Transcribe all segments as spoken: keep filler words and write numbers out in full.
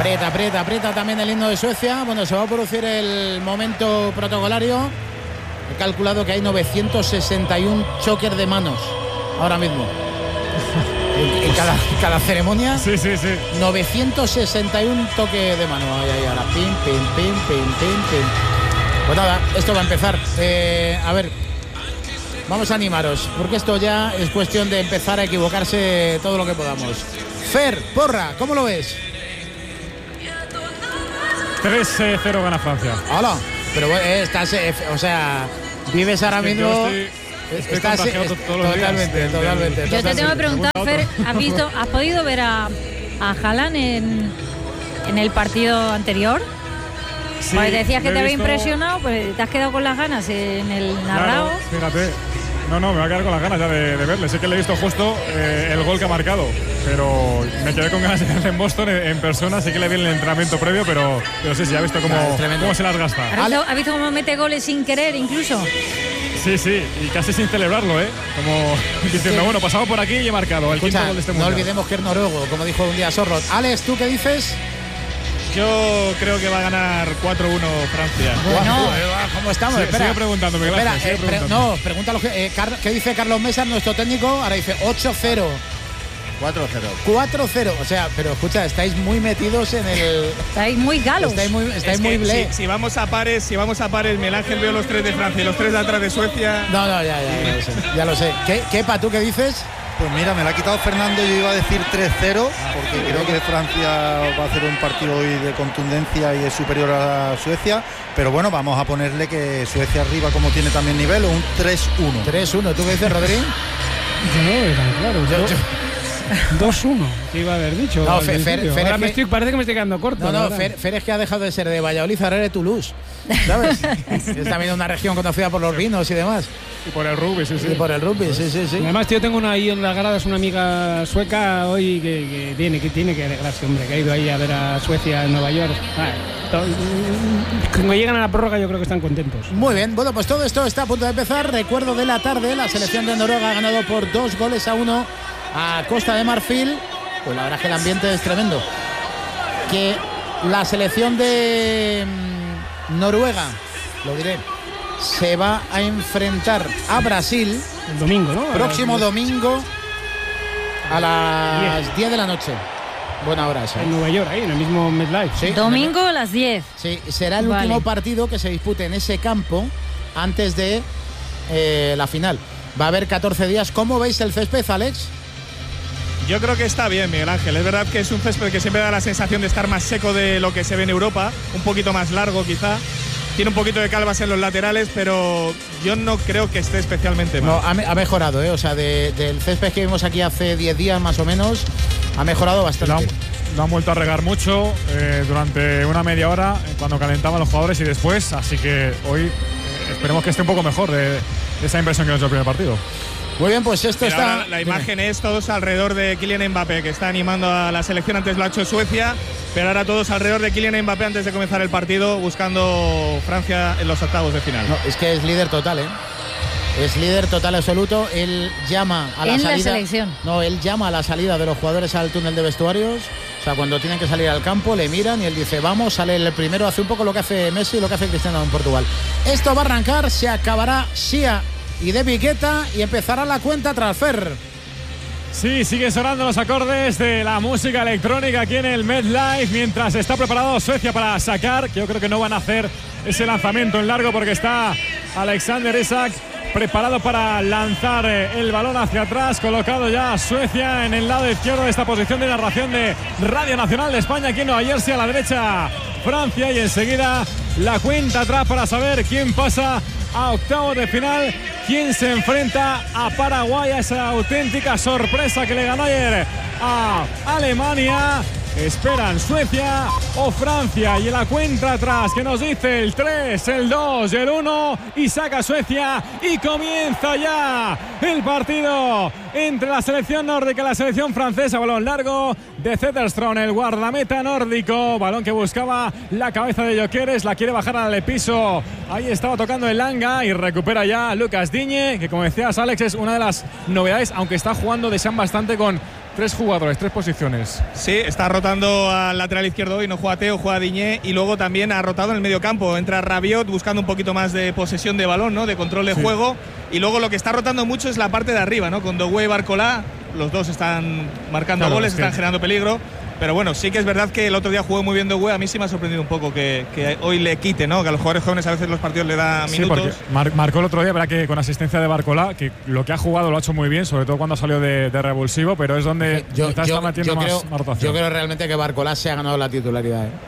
Aprieta, aprieta, aprieta también el himno de Suecia. Bueno, se va a producir el momento protocolario. He calculado que hay novecientos sesenta y uno choques de manos ahora mismo. En, en cada, cada ceremonia. Sí, sí, sí. novecientos sesenta y uno toques de mano. Ahí, ahí, ahora. Pim, pim, pim, pim, pim, pim. Pues nada, esto va a empezar. Eh, a ver, vamos a animaros, porque esto ya es cuestión de empezar a equivocarse todo lo que podamos. Fer, Porra, ¿cómo lo ves? tres cero gana Francia. Hola, pero eh, estás, eh, o sea, vives ahora Es que mismo. yo estoy, estoy estás, contagiado eh, todos los totalmente, días. totalmente. Yo te tengo que preguntar, Fer, ¿has visto, has podido ver a, a Haaland en, en el partido anterior? Sí, pues decías que he te había visto- impresionado, pues te has quedado con las ganas en el narrado. Claro, fíjate. No, no, me va a quedar con las ganas ya de, de verle. Sé que le he visto justo eh, el gol que ha marcado, pero me quedé con ganas de verle en Boston en, en persona. Sí que le vi el entrenamiento previo, pero, pero sí, sí, ya he visto cómo, Ah, es tremendo. cómo se las gasta. ¿Has visto, has visto cómo mete goles sin querer incluso? Sí, sí, y casi sin celebrarlo, ¿eh? Como diciendo, Sí. bueno, pasamos por aquí y he marcado el quinto Escucha, gol de este no mundial. olvidemos que es noruego, como dijo un día Sorrot. Alex, ¿tú qué dices? Yo creo que va a ganar cuatro uno Francia. Bueno. Guau, eh, ¿cómo estamos? Sí, Espera. sigue preguntando, Miguel Espera, Ángel, sigue eh, pre- preguntando. no, pregúntalo. Eh, Car- ¿Qué dice Carlos Mesa, nuestro técnico? Ahora dice ocho cero. cuatro cero. cuatro cero. O sea, pero escucha, estáis muy metidos en el. Estáis muy galos. Estáis muy, estáis Es muy que ble. si, si vamos a pares, si vamos a pares, Miguel Ángel veo los tres de Francia y los tres de atrás de Suecia. No, no, ya, ya, ya lo sé. Ya lo sé. ¿Qué, Kepa, tú qué dices? Pues mira, me la ha quitado Fernando, yo iba a decir tres cero, porque creo que Francia va a hacer un partido hoy de contundencia y es superior a Suecia, pero bueno, vamos a ponerle que Suecia arriba, como tiene también nivel, un tres uno. tres uno. ¿Tú qué dices, Rodríguez? Yo no lo veo tan claro. Yo- Yo- yo- dos uno, que iba a haber dicho. No, al Fer- Fer- principio. Fer- Ahora me Fer- estoy, parece que me estoy quedando corto. No, no, la verdad. Fer, Fer es que ha dejado de ser de Valladolid, ahora es de Toulouse. ¿Sabes? Es también una región conocida por los vinos y demás. Y por el rugby, sí, sí. Y por el rugby, sí, sí, sí. Además, yo tengo una, ahí en las gradas una amiga sueca hoy que, que tiene, que tiene que alegrarse, hombre, que ha ido ahí a ver a Suecia en Nueva York. Ah, to- Cuando llegan a la prórroga yo creo que están contentos. Muy bien, bueno, pues todo esto está a punto de empezar. Recuerdo de la tarde, la selección de Noruega ha ganado por dos goles a uno a Costa de Marfil. Pues la verdad es que el ambiente es tremendo. Que la selección de mm, Noruega, lo diré, se va a enfrentar a Brasil El domingo, ¿no? próximo A- domingo a las diez de la noche. Buena hora esa. En Nueva York, ahí, en el mismo MetLife. Sí, Domingo a las diez. Sí, será el Vale. último partido que se dispute en ese campo antes de eh, la final. Va a haber catorce días. ¿Cómo veis el césped, Alex? Yo creo que está bien, Miguel Ángel. Es verdad que es un césped que siempre da la sensación de estar más seco de lo que se ve en Europa, un poquito más largo quizá. Tiene un poquito de calvas en los laterales, pero yo no creo que esté especialmente mal. No, ha, me- ha mejorado, ¿eh? O sea, de- del césped que vimos aquí hace diez días más o menos, ha mejorado Lo han, bastante. lo han vuelto a regar mucho eh, durante una media hora eh, cuando calentaban los jugadores y después, así que hoy eh, esperemos que esté un poco mejor de, de esa impresión que nos dio el primer partido. Muy bien, pues esto Pero está. ahora la imagen es todos alrededor de Kylian Mbappé, que está animando a la selección. Antes lo ha hecho Suecia, pero ahora todos alrededor de Kylian Mbappé antes de comenzar el partido, buscando Francia en los octavos de final. No, es que es líder total, ¿eh? Es líder total absoluto. Él llama a la En la salida. selección. No, él llama a la salida de los jugadores al túnel de vestuarios. O sea, cuando tienen que salir al campo, le miran y él dice, vamos, sale el primero, hace un poco lo que hace Messi y lo que hace Cristiano en Portugal. Esto va a arrancar, se acabará Sia y de Piqueta y empezará la cuenta tras Fer. Sí, siguen sonando los acordes de la música electrónica aquí en el MetLife mientras está preparado Suecia para sacar, que yo creo que no van a hacer ese lanzamiento en largo porque está Alexander Isak preparado para lanzar el balón hacia atrás, colocado ya Suecia en el lado izquierdo de esta posición de narración de Radio Nacional de España aquí en Nueva Jersey, a la derecha Francia y enseguida la cuenta atrás para saber quién pasa a octavos de final, quién se enfrenta a Paraguay, a esa auténtica sorpresa que le ganó ayer a Alemania. Esperan Suecia o Francia y en la cuenta atrás que nos dice el tres, el dos y el uno y saca Suecia y comienza ya el partido entre la selección nórdica y la selección francesa. Balón largo de Zetterström, el guardameta nórdico, balón que buscaba la cabeza de Gyökeres, la quiere bajar al piso, ahí estaba tocando el Langa y recupera ya Lucas Digne, que como decías Alex es una de las novedades, aunque está jugando Deschamps bastante con tres jugadores, tres posiciones. Sí, está rotando al lateral izquierdo hoy, no juega Teo, juega Diñé, y luego también ha rotado en el medio campo. Entra Rabiot buscando un poquito más de posesión de balón, ¿no? De control de sí. juego. Y luego lo que está rotando mucho es la parte de arriba, ¿no? Con Doué y Barcolá, los dos están marcando claro, goles, sí. están generando peligro. Pero bueno, sí que es verdad que el otro día jugó muy bien Doué. A mí sí me ha sorprendido un poco que, que hoy le quite, ¿no? Que a los jugadores jóvenes a veces los partidos le da minutos. Sí, porque mar marcó el otro día, verdad que con asistencia de Barcolá, que lo que ha jugado lo ha hecho muy bien, sobre todo cuando ha salido de, de revulsivo, pero es donde yo, está, yo, está metiendo yo más, creo, más rotación. Yo creo realmente que Barcolá se ha ganado la titularidad, ¿eh?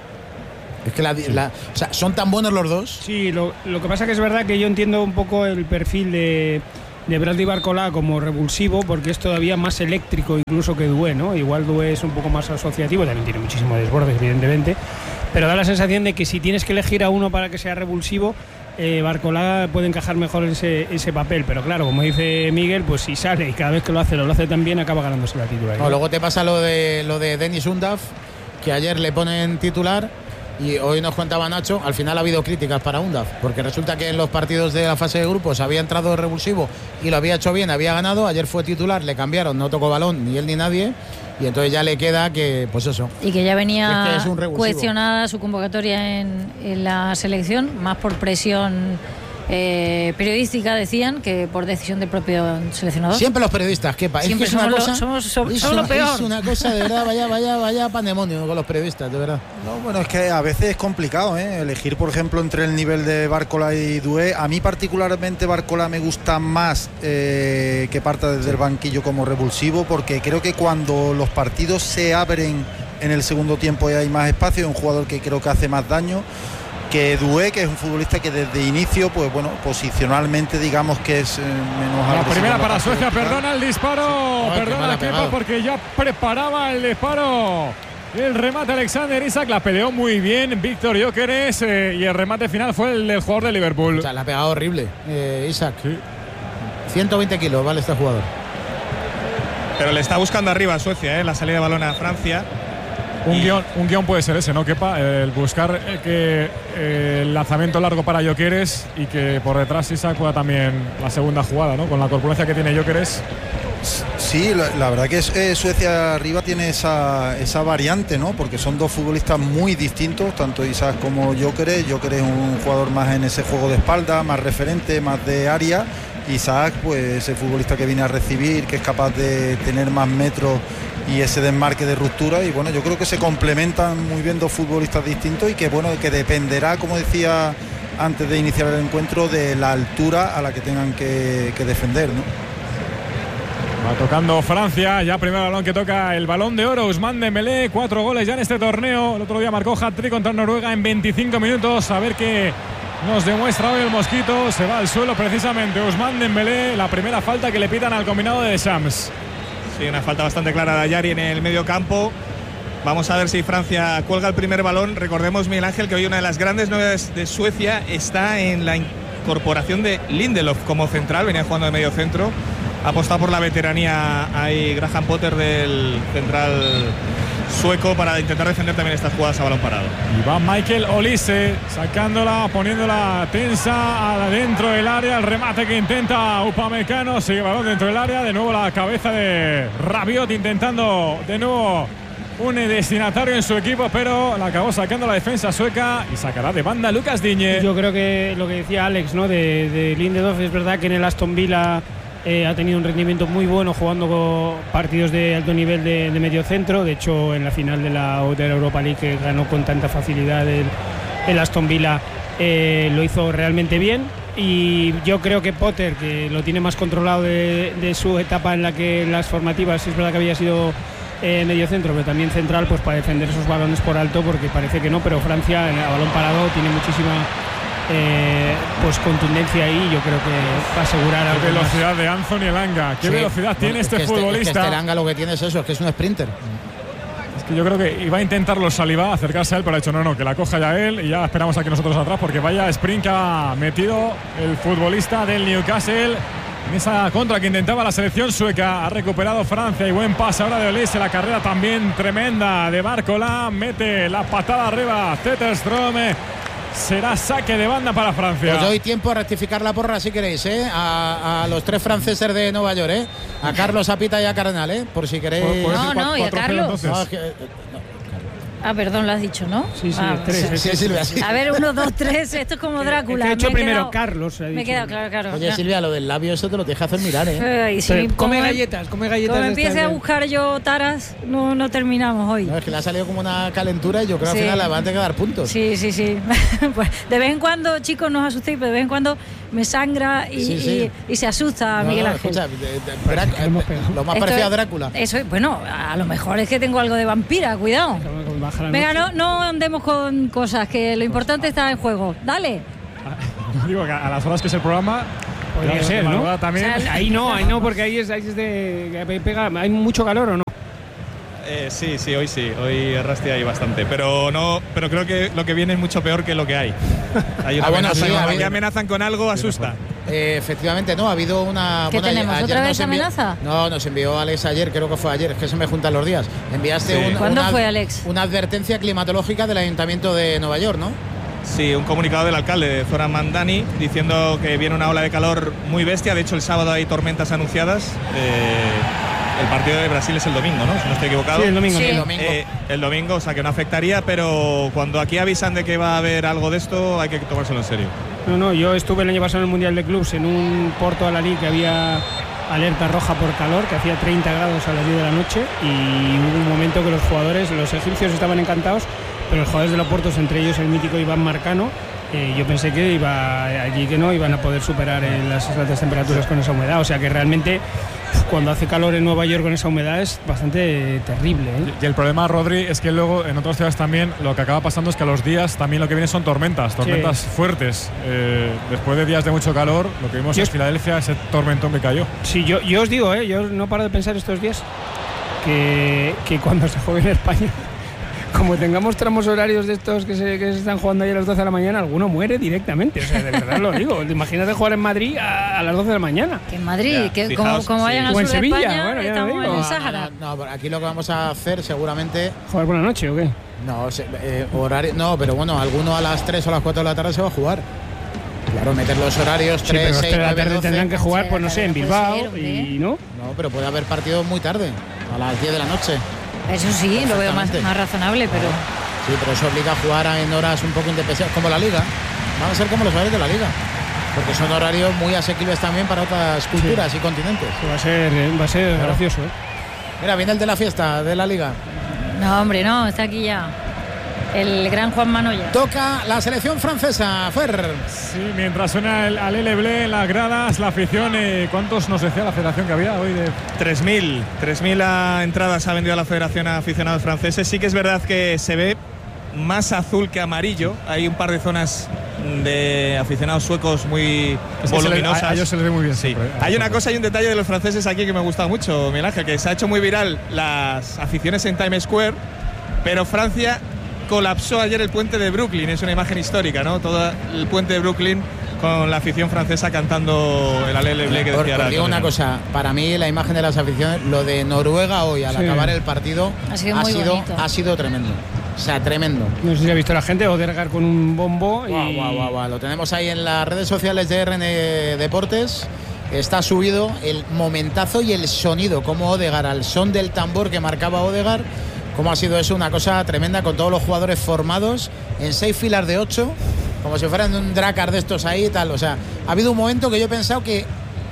Es que la, sí. la, o sea, son tan buenos los dos. Sí, lo, lo que pasa que es verdad que yo entiendo un poco el perfil de de Bradley Barcolá como revulsivo, porque es todavía más eléctrico incluso que Doué, ¿no? Igual Doué es un poco más asociativo, también tiene muchísimo desborde, evidentemente, pero da la sensación de que si tienes que elegir a uno para que sea revulsivo, eh, Barcolá puede encajar mejor ese, ese papel, pero claro, como dice Miguel, pues si sale y cada vez que lo hace, lo hace tan bien, acaba ganándose la titularidad. No, luego te pasa lo de, lo de Denis Undav, que ayer le ponen titular. Y hoy nos contaba Nacho, al final ha habido críticas para Undav, porque resulta que en los partidos de la fase de grupos había entrado revulsivo y lo había hecho bien, había ganado. Ayer fue titular, le cambiaron, no tocó balón ni él ni nadie, y entonces ya le queda que, pues eso. Y que ya venía es que es cuestionada su convocatoria en, en la selección, más por presión eh, periodística, decían, que por decisión del propio seleccionador. Siempre los periodistas, quepa. Siempre es que es una lo, cosa, somos, somos, es somos una, lo peor. Es una cosa de verdad, vaya, vaya, vaya pandemonio con los periodistas, de verdad. No, bueno, es que a veces es complicado, ¿eh? Elegir, por ejemplo, entre el nivel de Barcolá y Doué. A mí particularmente Barcolá me gusta más eh, que parta desde el banquillo como revulsivo, porque creo que cuando los partidos se abren en el segundo tiempo y hay más espacio, es un jugador que creo que hace más daño que Doué, que es un futbolista que desde inicio, pues bueno, posicionalmente digamos que es eh, menos. La primera para Suecia, perdona el disparo, sí. perdona Kepa, porque ya preparaba el disparo. El remate Alexander Isak, la peleó muy bien Víctor Gyökeres, eh, y el remate final fue el del jugador de Liverpool. O sea, la ha pegado horrible eh, Isak. Sí. ciento veinte kilos vale este jugador. Pero le está buscando arriba a Suecia, eh, la salida de balón a Francia. Un guión, un guión puede ser ese, ¿no, Kepa? El buscar eh, que eh, el lanzamiento largo para Gyökeres y que por detrás Isak pueda también la segunda jugada, ¿no? Con la corpulencia que tiene Gyökeres. Sí, la, la verdad que es, eh, Suecia arriba tiene esa, esa variante, ¿no? Porque son dos futbolistas muy distintos, tanto Isak como Gyökeres. Gyökeres es un jugador más en ese juego de espalda, más referente, más de área. Isak, pues ese futbolista que viene a recibir, que es capaz de tener más metros y ese desmarque de ruptura. Y bueno, yo creo que se complementan muy bien dos futbolistas distintos y que bueno, que dependerá, como decía antes de iniciar el encuentro, de la altura a la que tengan que, que defender, ¿no? Va tocando Francia, ya primer balón que toca el Balón de Oro, Ousmane Dembélé, cuatro goles ya en este torneo. El otro día marcó hat-trick contra Noruega en veinticinco minutos. A ver qué nos demuestra hoy el Mosquito. Se va al suelo precisamente Ousmane Dembélé, la primera falta que le pitan al combinado de Deschamps. Sí, una falta bastante clara de Ayari en el medio campo. Vamos a ver si Francia cuelga el primer balón. Recordemos, Miguel Ángel, que hoy una de las grandes novedades de Suecia está en la incorporación de Lindelof como central. Venía jugando de medio centro. Ha apostado por la veteranía ahí Graham Potter del central sueco para intentar defender también estas jugadas a balón parado. Y va Michael Olise sacándola, poniéndola tensa adentro del área. El remate que intenta Upamecano, sigue balón dentro del área. De nuevo la cabeza de Rabiot intentando de nuevo un destinatario en su equipo, pero la acabó sacando la defensa sueca y sacará de banda Lucas Digne. Yo creo que lo que decía Alex, ¿no? de, de Lindelof, es verdad que en el Aston Villa Eh, ha tenido un rendimiento muy bueno jugando con partidos de alto nivel de, de medio centro. De hecho, en la final de la, de la Europa League, que ganó con tanta facilidad el, el Aston Villa, eh, lo hizo realmente bien. Y yo creo que Potter, que lo tiene más controlado de, de su etapa en la que las formativas, es verdad que había sido eh, medio centro, pero también central, pues para defender esos balones por alto, porque parece que no, pero Francia a balón parado tiene muchísima Eh, pues contundencia ahí. Yo creo que va a asegurar la velocidad más de Anthony Elanga. ¿Qué sí, velocidad bueno, tiene este es que futbolista? Este, es que este Elanga lo que tiene es eso, es que es un sprinter. Es que yo creo que iba a intentarlo Saliba, acercarse a él, pero ha dicho no, no, que la coja ya él y ya esperamos aquí nosotros atrás, porque vaya sprint que ha metido el futbolista del Newcastle en esa contra que intentaba la selección sueca. Ha recuperado Francia y buen pase ahora de Olise. La carrera también tremenda de Barcolá. Mete la patada arriba Zetterström será saque de banda para Francia. Os doy tiempo a rectificar la porra si queréis, ¿eh? A, a los tres franceses de Nueva York, ¿eh? A Carlos, a Pita y a Cardenal, ¿eh? Por si queréis. Por- por No, decir no, cuatro- y a cuatro cero, Carlos. entonces. No, es que- Ah, perdón, lo has dicho, ¿no? Sí, sí, Ah, es tres. sí, sí, Silvia, sí. A ver, uno, dos, tres. Esto es como Drácula. El que ha hecho Me he primero quedado- Carlos. ha Me he dicho. quedado, claro, claro. Oye, No. Silvia, lo del labio eso te lo tienes que hacer mirar, ¿eh? Ay, sí, Pero come como- galletas, come galletas. Como de empiece estas a de- buscar yo taras, no, no terminamos hoy. No, es que le ha salido como una calentura y yo creo que Sí. al final le van a tener que dar puntos. Sí, sí, sí. Pues de vez en cuando, chicos, no os asustéis, pero de vez en cuando me sangra y, Sí, sí. y- y se asusta No, Miguel no, Ángel. escucha, de- de- Drá- que hemos pegado. lo más Esto parecido es- a Drácula. Eso es, bueno, a lo mejor es que tengo algo de vampira, cuidado. Baja la Venga, noche. no, no andemos con cosas, que lo importante está en juego. Dale. Digo que a las horas que es el programa. Podría claro, ser, de ¿no? madrugada también. O sea, Ahí no, ahí no, porque ahí es, ahí es de. que pega, ¿hay mucho calor o no? Eh, sí, sí, hoy sí, hoy rastia hay bastante, pero no, pero creo que lo que viene es mucho peor que lo que hay. Hay una Ah, bueno, amenaza, sí, cuando ha habido- ya amenazan con algo, asusta. Eh, efectivamente, no, ha habido una. ¿Qué bueno, tenemos? ayer ¿Otra nos vez envió- amenaza? No, nos envió Alex ayer, creo que fue ayer, es que se me juntan los días. Enviaste Sí. un- ¿Cuándo una, fue, Alex? una advertencia climatológica del Ayuntamiento de Nueva York, ¿no? Sí, un comunicado del alcalde Zoran Mandani diciendo que viene una ola de calor muy bestia. De hecho, el sábado hay tormentas anunciadas. Eh, el partido de Brasil es el domingo, ¿no? Si no estoy equivocado. Sí, el domingo. Sí. El domingo. Eh, el domingo, o sea que no afectaría, pero cuando aquí avisan de que va a haber algo de esto, hay que tomárselo en serio. No, no, yo estuve el año pasado en el Mundial de Clubs en un Porto Alalí que había alerta roja por calor, que hacía treinta grados a las diez de la noche y hubo un momento que los jugadores, los egipcios estaban encantados, pero los jugadores de los Portos, entre ellos el mítico Iván Marcano, eh, yo pensé que iba allí que no iban a poder superar eh, las altas temperaturas con esa humedad, o sea que realmente cuando hace calor en Nueva York con esa humedad es bastante terrible, ¿eh? Y el problema, Rodri, es que luego en otras ciudades también lo que acaba pasando es que a los días también lo que viene son tormentas, tormentas fuertes. Eh, después de días de mucho calor, lo que vimos Yo en es- Filadelfia, ese tormentón que cayó. Sí, yo, yo os digo, ¿eh? Yo no paro de pensar estos días que, que cuando se juegue en España, como tengamos tramos horarios de estos que se, que se están jugando ahí a las doce de la mañana, alguno muere directamente. O sea, de verdad lo digo. Imagínate jugar en Madrid a, a las doce de la mañana. Que en Madrid, Ya, que fijaos, como, como sí. vayan al O en sur de Sevilla, España, bueno, ya lo estamos digo. en el No, Sáhara. no, no, aquí lo que vamos a hacer seguramente. ¿Jugar por la noche o qué? No, se- eh, horario, no, pero bueno, alguno a las tres o a las cuatro de la tarde se va a jugar. Claro, meter los horarios Sí, pero tres, a las seis, tres de la nueve, tarde doce. tendrán que jugar, pues no sé, en Puede Bilbao ser, hombre. y no. No, pero puede haber partidos muy tarde, a las diez de la noche. Eso sí, lo veo más, Perfectamente. más razonable, pero Sí, pero eso obliga a jugar en horas un poco independientes, como la Liga. Van a ser como los horarios de la Liga. Porque son horarios muy asequibles también para otras culturas y continentes. Va a ser, eh, va a ser Claro. gracioso, ¿eh? Mira, viene el de la fiesta de la Liga. no, hombre, no, está aquí ya. El gran Juan Manoya. Toca la selección francesa, Fer. Sí, mientras suena el Alele Blé en las gradas, la afición, eh, ¿cuántos nos decía la federación que había hoy? De tres mil. tres mil a entradas ha vendido la Federación a aficionados franceses. Sí que es verdad que se ve más azul que amarillo. Hay un par de zonas de aficionados suecos muy Es que se le- voluminosas. a- a ellos se les ve muy bien Sí. siempre, a Hay una nosotros. cosa y un detalle de los franceses aquí que me gusta mucho, Miguel Ángel, que se ha hecho muy viral las aficiones en Times Square, pero Francia colapsó ayer el puente de Brooklyn. Es una imagen histórica, ¿no? Todo el puente de Brooklyn con la afición francesa cantando el Alele Blé que Os- decía os la digo una Condenada. cosa, para mí la imagen de las aficiones, lo de Noruega hoy al Sí. acabar el partido Ha sido ha muy sido, bonito. ha sido tremendo. O sea, tremendo. No sé si ha visto la gente, Odegaard con un bombo y... Guau, guau, guau, guau. Lo tenemos ahí en las redes sociales de R N Deportes. Está subido el momentazo y el sonido, como Odegaard, al son del tambor que marcaba Odegaard. Cómo ha sido eso, una cosa tremenda, con todos los jugadores formados en seis filas de ocho, como si fueran un Drakkar de estos ahí y tal. O sea, ha habido un momento que yo he pensado que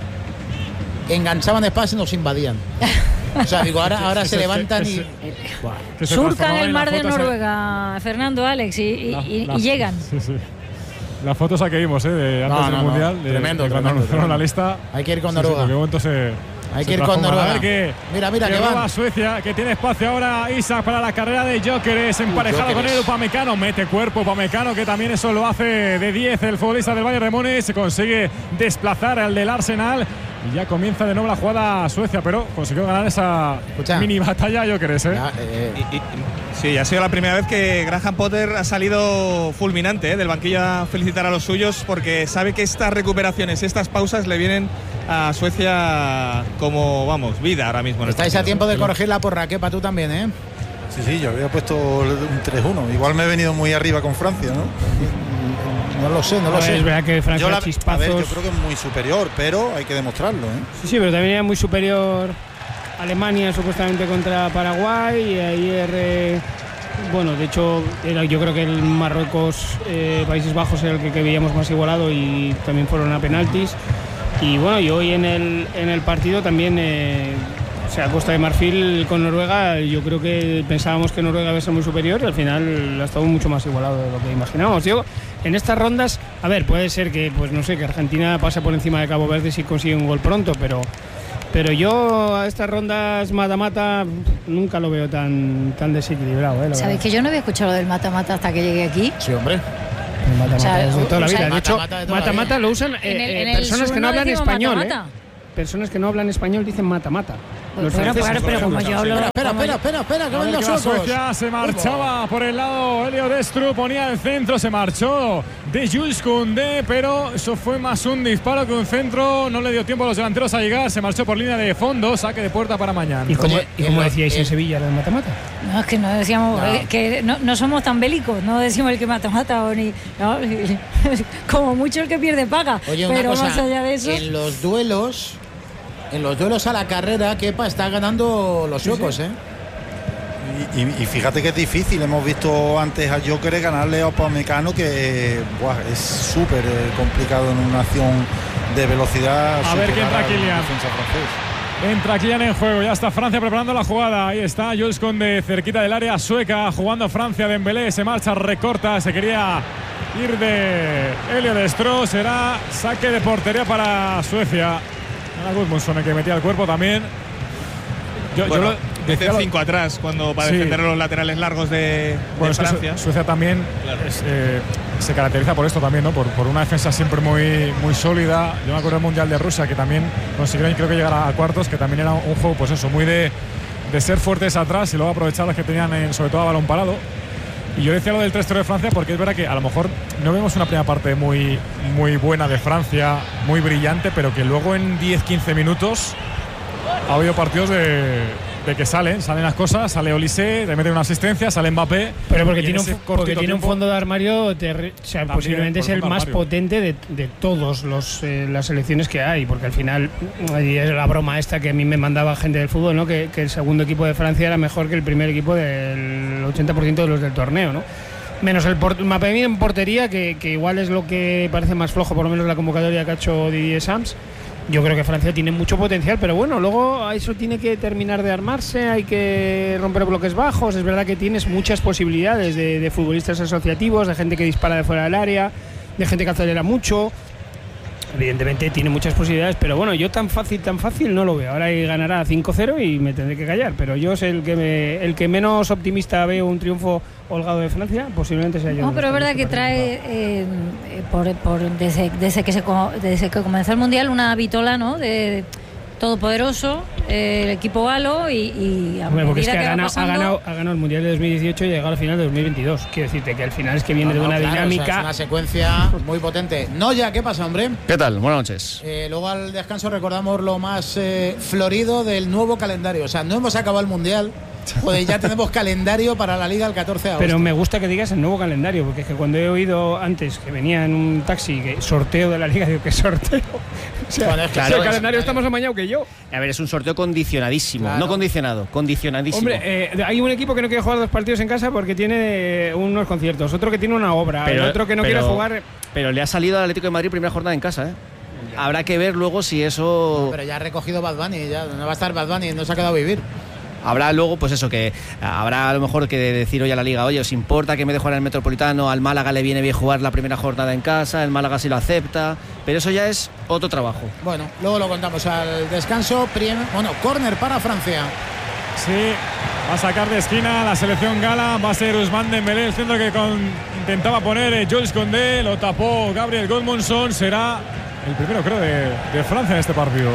enganchaban espacio y nos invadían. O sea, digo, ahora, ahora se Ese- levantan ese- y... Buah. que se Surcan transformaba el en la mar de foto esa- Noruega, Fernando, Alex, y, y- la- y- la- y llegan. Sí, sí. La foto esa que vimos, ¿eh? De antes No, del no, no. Mundial. De, Tremendo, de cuando tremendo, anunciaron la tremendo. lista. Hay que ir con Sí, sí, Noruega. ¿en qué momento se, Hay se que ir con transforma? Noruega. A ver que, Mira, mira, que que van. va Suecia, que tiene espacio ahora Isaac para la carrera de Gyökeres, emparejado con Gyökeres. él Upamecano, mete cuerpo Upamecano, que también eso lo hace de diez el futbolista del Bayern de Múnich, se consigue desplazar al del Arsenal y ya comienza de nuevo la jugada Suecia, pero consiguió ganar esa Escucha. mini batalla Gyökeres, ¿eh? Ya, eh, Y- y- sí, ha sido la primera vez que Graham Potter ha salido fulminante, ¿eh? Del banquillo a felicitar a los suyos, porque sabe que estas recuperaciones, estas pausas le vienen a Suecia como, vamos, vida ahora mismo. en el estáis a partido. tiempo de corregir la porra, Kepa, tú también, ¿eh? Sí, sí, yo había puesto un tres uno. Igual me he venido muy arriba con Francia, ¿no? No lo sé, no lo Pues sé. Es verdad que Francia Yo, la, chispazos. a ver, yo creo que es muy superior, pero hay que demostrarlo, ¿eh? Sí, sí, pero también era muy superior Alemania supuestamente contra Paraguay y ayer, eh, bueno, de hecho era, yo creo que el Marruecos, eh, Países Bajos era el que, que veíamos más igualado y también fueron a penaltis. Y bueno, y hoy en el, en el partido también, eh, o sea, Costa de Marfil con Noruega, yo creo que pensábamos que Noruega iba a ser muy superior y al final ha estado mucho más igualado de lo que imaginábamos. Yo, en estas rondas, a ver, puede ser que, pues no sé, que Argentina pase por encima de Cabo Verde si consigue un gol pronto, pero... Pero yo a estas rondas mata-mata nunca lo veo tan, tan desequilibrado. ¿eh? ¿Sabéis que yo no había escuchado lo del mata-mata hasta que llegué aquí? Sí, hombre. El mata-mata O sea, desde toda la o sea, vida. De hecho, mata-mata de toda la mata-mata vida. lo usan eh, En el- eh, en el personas sur que no no hablan decimos español. mata-mata. ¿eh? Personas que no hablan español dicen mata-mata. Pues Los bueno, franceses, claro, por pero como ejemplo. yo hablo... Espera, como espera, yo- espera, espera, que A ven ver los que la ojos. Suecia se marchaba por el lado Elio Destru, ponía el centro, se marchó de Jules Koundé, pero eso fue más un disparo que un centro, no le dio tiempo a los delanteros a llegar, se marchó por línea de fondo, saque de puerta para mañana. ¿Y como, Oye, y como el- decíais el- en Sevilla, lo de mata-mata? No, es que no decíamos, No. eh, que no, no somos tan bélicos, no decimos el que mata-mata o ni... No, como mucho el que pierde paga, Oye, una pero cosa, más allá de eso... en los duelos, en los duelos a la carrera, Kepa está ganando los suecos, ¿eh? Y, y- y fíjate que es difícil, hemos visto antes a Joker ganarle a Upamecano, que buah, es súper eh, complicado en una acción de velocidad. A ver qué superar entra al Kylian. defensa francés. Entra Kylian en juego, ya está Francia preparando la jugada, ahí está Jules Koundé cerquita del área sueca, jugando Francia, Dembélé se marcha, recorta, se quería ir de Elio Destru, será saque de portería para Suecia. Era Gudmundsson el que metía el cuerpo también. Yo, yo Bueno, lo decía meten lo- cinco atrás cuando para Sí. defender los laterales largos de, de Bueno, es que Francia. Su- Suecia también es, eh, se caracteriza por esto también, ¿no? Por, por una defensa siempre muy, muy sólida. Yo me acuerdo del Mundial de Rusia, que también consiguieron, creo que llegar a cuartos, que también era un juego, pues eso, muy de, de ser fuertes atrás y luego aprovechar las que tenían, en, sobre todo a balón parado. Y yo decía lo del tres cero de Francia porque es verdad que a lo mejor no vemos una primera parte muy, muy buena de Francia, muy brillante, pero que luego en diez quince minutos ha habido partidos de, de que salen, salen las cosas, sale Olise, le mete una asistencia, sale Mbappé. Pero porque y en tiene, un, ese fo- porque cortito tiene un tiempo- fondo de armario, terri- o sea, También, posiblemente es por el fondo de más armario. potente de, de todos los eh, las selecciones que hay, porque al final ahí es la broma esta que a mí me mandaba gente del fútbol, ¿no? Que, que el segundo equipo de Francia era mejor que el primer equipo del ochenta por ciento de los del torneo, ¿no? Menos el por- Mbappé en portería, que, que igual es lo que parece más flojo, por lo menos la convocatoria que ha hecho Didier Sams. Yo creo que Francia tiene mucho potencial, pero bueno, luego eso tiene que terminar de armarse, hay que romper bloques bajos. Es verdad que tienes muchas posibilidades de, de futbolistas asociativos, de gente que dispara de fuera del área, de gente que acelera mucho. Evidentemente tiene muchas posibilidades, pero bueno, yo tan fácil, tan fácil no lo veo. Ahora ganará cinco cero y me tendré que callar, pero yo soy el que me, el que menos optimista veo un triunfo holgado de Francia, posiblemente sea yo. No, pero es verdad que trae, eh, eh, por, por- desde, desde, que se, co- desde que comenzó el Mundial, una vitola, ¿no? De todopoderoso, eh, el equipo galo y, y a Hombre, porque es medida que ha va ganado, ha, pasando- ganado, ha ganado el Mundial de dos mil dieciocho y ha llegado al final de dos mil veintidós. Quiero decirte que al final es que viene No, de no, una claro, o sea, dinámica. es una secuencia muy potente. No, ya, ¿qué pasa, hombre? ¿Qué tal? Buenas noches. Eh, luego al descanso recordamos lo más eh, florido del nuevo calendario. O sea, no hemos acabado el Mundial, pues ya tenemos calendario para la Liga el catorce de agosto. Pero me gusta que digas el nuevo calendario, porque es que cuando he oído antes que venía en un taxi que sorteo de la Liga, digo, ¿qué sorteo? O sea, Bueno, es que si claro, el es- calendario está más amañado que yo. A ver, es un sorteo condicionadísimo. Claro. No condicionado, condicionadísimo. Hombre, eh, hay un equipo que no quiere jugar dos partidos en casa porque tiene eh, unos conciertos, otro que tiene una obra, el otro que no pero- quiere jugar. Pero le ha salido al Atlético de Madrid primera jornada en casa, ¿eh? Habrá que ver luego si eso. Pero ya ha recogido Bad Bunny, ya no va a estar Bad Bunny, no se ha quedado a vivir. Habrá luego, pues eso, que habrá a lo mejor que decir hoy a la Liga, oye, ¿os importa que me de jugar en el Metropolitano? Al Málaga le viene bien jugar la primera jornada en casa, el Málaga sí lo acepta, pero eso ya es otro trabajo. Bueno, luego lo contamos al descanso. Prim- bueno, córner para Francia. Sí, va a sacar de esquina la selección gala, va a ser Ousmane Dembélé, el centro que con- intentaba poner eh, Jules Koundé, lo tapó Gabriel Gudmundsson, será el primero creo de, de Francia en este partido.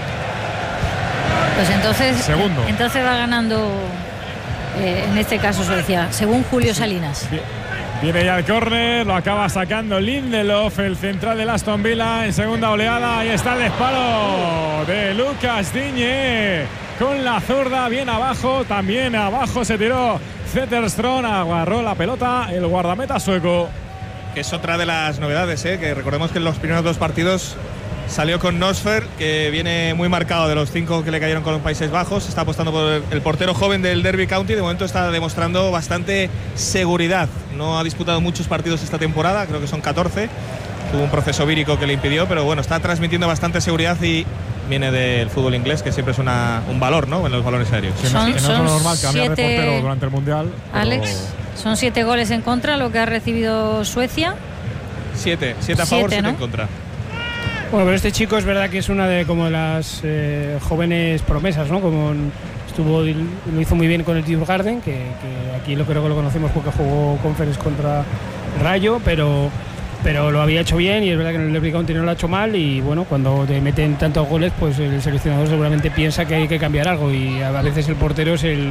Pues entonces, Segundo. entonces va ganando, eh, en este caso Suecia, según Julio Salinas. Bien. Viene ya el córner, lo acaba sacando Lindelof, el central del Aston Villa en segunda oleada. Ahí está el disparo de Lucas Digne con la zurda, bien abajo, también abajo se tiró Zetterström, agarró la pelota el guardameta sueco. que es otra de las novedades, ¿eh? Que recordemos que en los primeros dos partidos salió con Nosfer, que viene muy marcado de los cinco que le cayeron con los Países Bajos. Está apostando por el portero joven del Derby County. De momento está demostrando bastante seguridad. No ha disputado muchos partidos esta temporada, creo que son catorce. Tuvo un proceso vírico que le impidió, pero bueno, está transmitiendo bastante seguridad y viene del fútbol inglés, que siempre es una, un valor, ¿no? En los balones aéreos. Que no, Son- que no es son lo normal cambiar de siete- portero durante el Mundial. pero- Alex, son siete goles en contra lo que ha recibido Suecia. Siete, siete a favor, Siete, siete ¿no? en contra. Bueno, pero este chico es verdad que es una de como las eh, jóvenes promesas, ¿no? Como en- estuvo lo hizo muy bien con el Djurgården, que, que aquí lo creo que lo conocemos porque jugó Conference contra Rayo, pero pero lo había hecho bien y es verdad que en el Derby County no lo ha hecho mal y bueno, cuando te meten tantos goles, pues el seleccionador seguramente piensa que hay que cambiar algo y a veces el portero es el